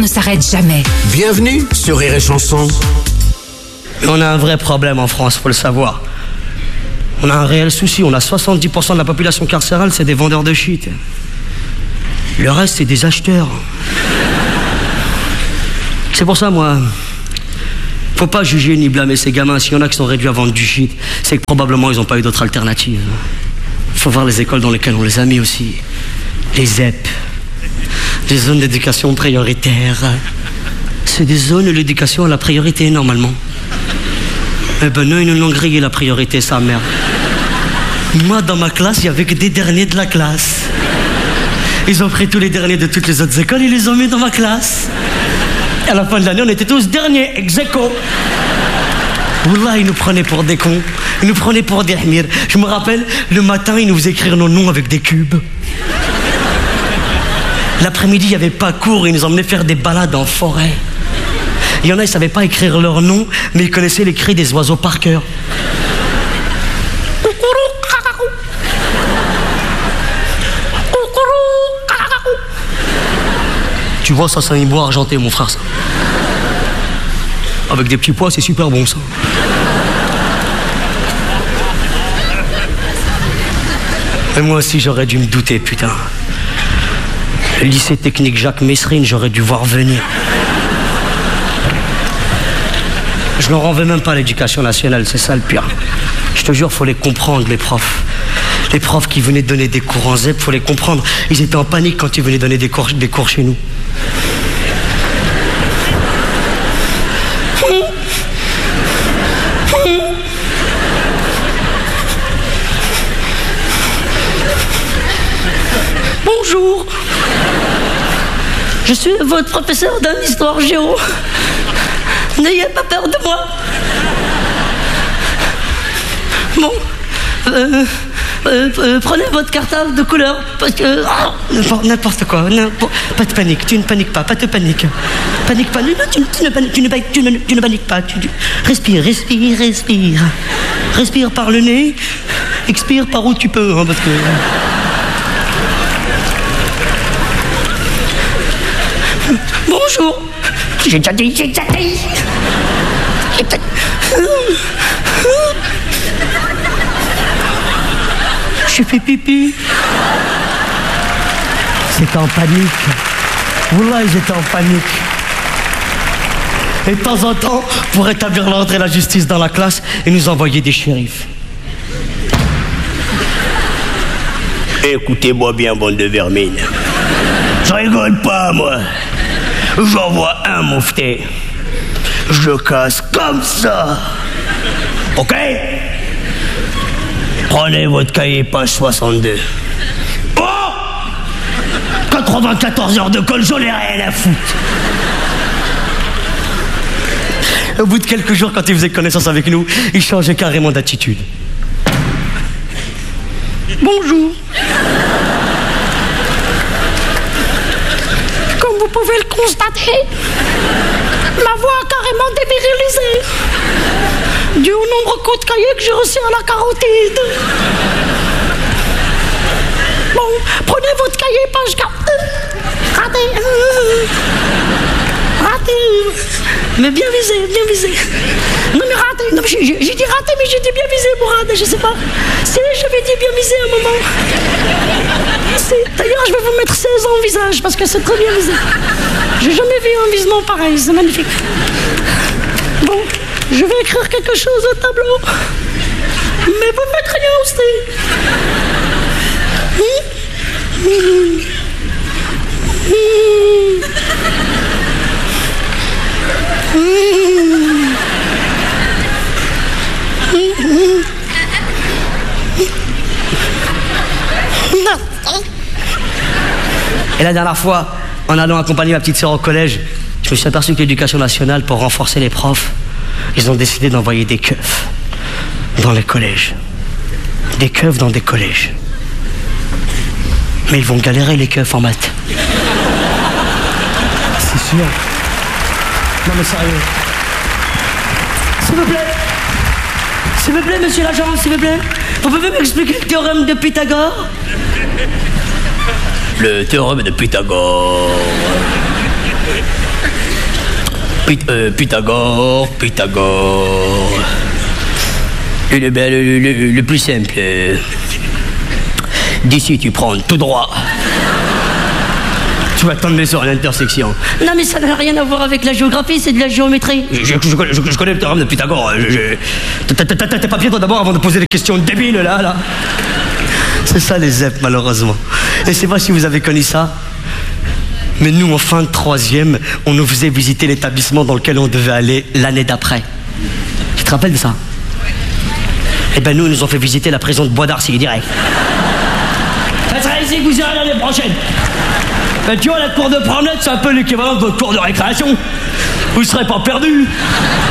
ne s'arrête jamais. Bienvenue sur Rire et Chanson. On a un vrai problème en France, faut le savoir. On a un réel souci. On a 70% de la population carcérale, c'est des vendeurs de shit. Le reste, c'est des acheteurs. C'est pour ça, moi, faut pas juger ni blâmer ces gamins. S'il y en a qui sont réduits à vendre du shit, c'est que probablement ils n'ont pas eu d'autres alternatives. Faut voir les écoles dans lesquelles on les a mis aussi. Les ZEP, des zones d'éducation prioritaire. C'est des zones où l'éducation a la priorité, normalement. Eh ben non, ils nous l'ont grillé, la priorité, sa mère. Moi, dans ma classe, il n'y avait que des derniers de la classe. Ils ont pris tous les derniers de toutes les autres écoles, ils les ont mis dans ma classe. À la fin de l'année, on était tous derniers, ex-aequo. Wallah, ils nous prenaient pour des cons. Ils nous prenaient pour des hmir. Je me rappelle, le matin, ils nous faisaient écrire nos noms avec des cubes. L'après-midi, il n'y avait pas cours, ils nous emmenaient faire des balades en forêt. Il y en a, ils ne savaient pas écrire leur nom, mais ils connaissaient les cris des oiseaux par cœur. Tu vois, ça, c'est un hibou argenté, mon frère, ça. Avec des petits pois, c'est super bon, ça. Et moi aussi, j'aurais dû me douter, putain. Le lycée technique Jacques Messrine, j'aurais dû voir venir. Je n'en renvais même pas à l'éducation nationale, c'est ça le pire. Je te jure, faut les comprendre, les profs. Les profs qui venaient donner des cours en ZEP, faut les comprendre. Ils étaient en panique quand ils venaient donner des cours chez nous. Bonjour. Je suis votre professeur d'histoire géo. N'ayez pas peur de moi. Bon, prenez votre cartable de couleur, parce que... n'importe quoi, pas de panique, tu ne paniques pas de panique. Panique pas, non, tu ne paniques pas. Respire. Respire par le nez, expire par où tu peux, hein, parce que... Bonjour. J'ai déjà dit. J'ai fait pipi. C'était en panique. Wallah, ils étaient en panique. Et de temps en temps, pour établir l'ordre et la justice dans la classe, ils nous envoyaient des shérifs. Écoutez-moi bien, bande de vermine. Je rigole pas, moi. J'envoie un moufté. Je casse comme ça. Ok? Prenez votre cahier, page 62. Oh! 94 heures de colle, j'en ai rien à foutre. Au bout de quelques jours, quand ils faisaient connaissance avec nous, ils changeaient carrément d'attitude. Bonjour. Comme vous pouvez le constater, ma voix a carrément dévirilisé. Dû au nombre de cahiers que j'ai reçus à la carotide. Bon, prenez votre cahier, page 4. Raté. Mais bien visé. Non mais raté. Non, mais j'ai dit raté, mais j'ai dit bien visé, Mourad. Je sais pas. Si j'avais dit bien visé à un moment. D'ailleurs, je vais vous mettre 16 ans au visage parce que c'est très bien visé. J'ai jamais vu un visement pareil, c'est magnifique. Bon, je vais écrire quelque chose au tableau. Mais vous faites rien aussi. Et la dernière fois, en allant accompagner ma petite sœur au collège, je me suis aperçu que l'éducation nationale, pour renforcer les profs, ils ont décidé d'envoyer des keufs dans les collèges. Des keufs dans des collèges. Mais ils vont galérer, les keufs, en maths. C'est sûr. Non mais sérieux. S'il vous plaît, monsieur l'agent, s'il vous plaît. Vous pouvez m'expliquer le théorème de Pythagore? Le théorème de Pythagore. Pythagore. Le plus simple. D'ici, tu prends tout droit. Tu vas tomber sur l'intersection. Non, mais ça n'a rien à voir avec la géographie, c'est de la géométrie. Je connais le théorème de Pythagore. T'as tes papiers, toi, d'abord, avant de poser des questions débiles, là. C'est ça, les ZEP, malheureusement. Et je sais pas si vous avez connu ça, mais nous, en fin de 3e, on nous faisait visiter l'établissement dans lequel on devait aller l'année d'après. Tu te rappelles de ça? Eh ben, nous, ils nous ont fait visiter la prison de Bois d'Arcy, direct. Ça serait ici que vous irez l'année prochaine. Ben, tu vois, la cour de promenade, c'est un peu l'équivalent de votre cour de récréation. Vous ne serez pas perdus.